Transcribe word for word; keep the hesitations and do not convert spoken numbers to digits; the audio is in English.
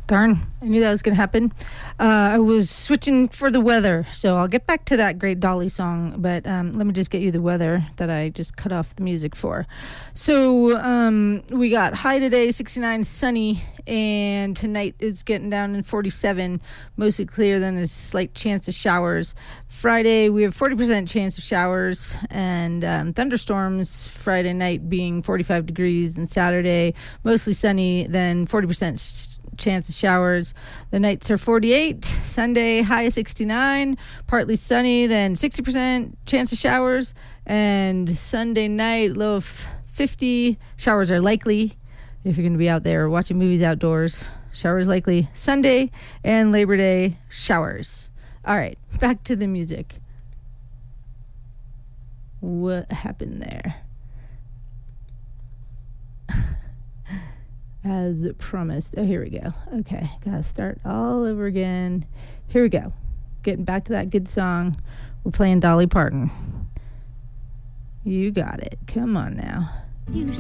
Darn, I knew that was going to happen. Uh, I was switching for the weather, so I'll get back to that great Dolly song, but um, let me just get you the weather that I just cut off the music for. So um, we got high today, sixty-nine, sunny, and tonight it's getting down in forty-seven, mostly clear, then a slight chance of showers. Friday, we have forty percent chance of showers and um, thunderstorms, Friday night being forty-five degrees, and Saturday, mostly sunny, then forty percent sh- chance of showers. The nights are forty-eight, Sunday high of sixty-nine, partly sunny, then sixty percent chance of showers, and Sunday night low of fifty. Showers are likely if you're going to be out there watching movies outdoors. Showers likely Sunday, and Labor Day showers. All right, back to the music. What happened there? As promised. Oh, here we go. Okay, gotta start all over again. Here we go. Getting back to that good song. We're playing Dolly Parton. You got it. Come on now. You